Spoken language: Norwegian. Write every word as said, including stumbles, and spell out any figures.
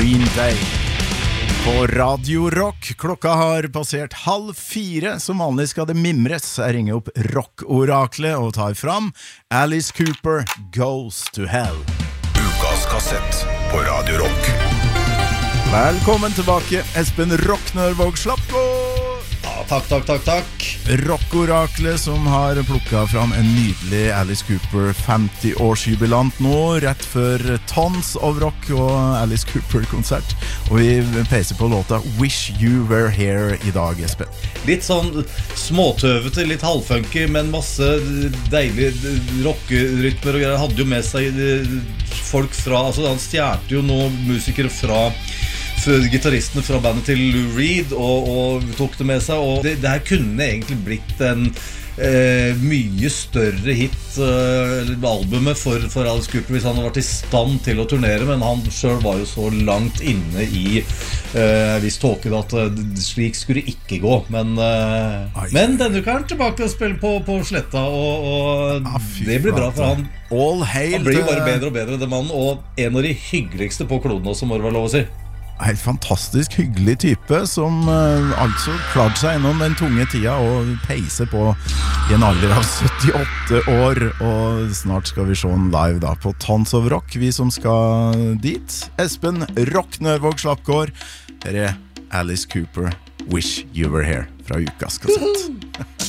Green Day på Radio Rock. Klokka har passert halv fire. Som vanlig skal det mimres. Jeg ringer opp rock-oraklet og tar fram Alice Cooper, Goes to Hell. Ukas kassett på Radio Rock. Velkommen tilbake, Espen Rocknørvåg Slappgå. Ja, takk, takk, takk, takk. Rock-oraklet som har plukket fram en nydelig Alice Cooper femti-årsjubilant nå, rett før Tons of Rock og Alice Cooper-konsert. Og vi peiser på låta Wish You Were Here i dag, Espen. Litt sånn småtøvete, litt halvfunky, men masse deilige rockerytmer og greier. Hadde jo med seg folk fra, altså han stjerte jo nå musikere fra gitarristene fra bandet til Lou Reed og, og tok det med seg, og det, det her kunne egentlig blitt en eh, mye større hit eh, albumet for, for Alice Cooper hvis han hadde vært i stand til å turnere, men han selv var jo så langt inne i eh, viss tåket at eh, slik skulle det ikke gå, men, eh, men denne uka er han tilbake og spiller på, på sletta, og, og ah, det blir bra for han. All hail. Han blir jo bare bedre og bedre, det mannen, og en av de hyggeligste på kloden også, må det være lov å si. Helt fantastisk hyggelig type som uh, altså klarte seg gjennom den tunge tida og peiser på i en alder av syttiåtte år, og snart skal vi se en live da på Tons of Rock, vi som skal dit. Espen Rocknørvåg Slappgård, her er Alice Cooper, Wish You Were Here fra ukas kassett.